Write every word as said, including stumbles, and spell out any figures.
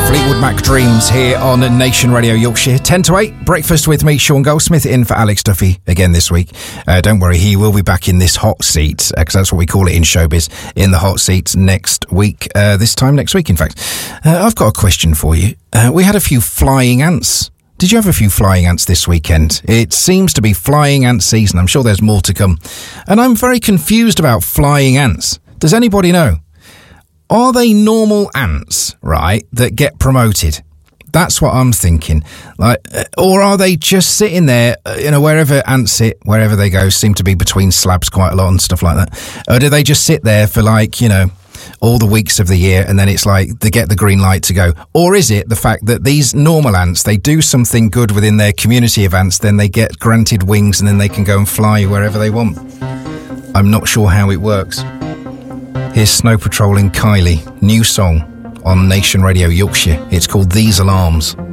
Fleetwood Mac Dreams here on Nation Radio Yorkshire. ten to eight, breakfast with me, Sean Goldsmith, in for Alex Duffy again this week. Uh, don't worry, he will be back in this hot seat, because uh, that's what we call it in showbiz, in the hot seat next week, uh, this time next week, in fact. Uh, I've got a question for you. Uh, we had a few flying ants. Did you have a few flying ants this weekend? It seems to be flying ant season. I'm sure there's more to come. And I'm very confused about flying ants. Does anybody know? Are they normal ants, right, that get promoted? That's what I'm thinking. Like, or are they just sitting there, you know, wherever ants sit, wherever they go, seem to be between slabs quite a lot and stuff like that. Or do they just sit there for, like, you know, all the weeks of the year, and then it's like they get the green light to go? Or is it the fact that these normal ants, they do something good within their community of ants, then they get granted wings and then they can go and fly wherever they want? I'm not sure how it works. Here's Snow Patrolling Kylie, new song on Nation Radio Yorkshire. It's called These Alarms.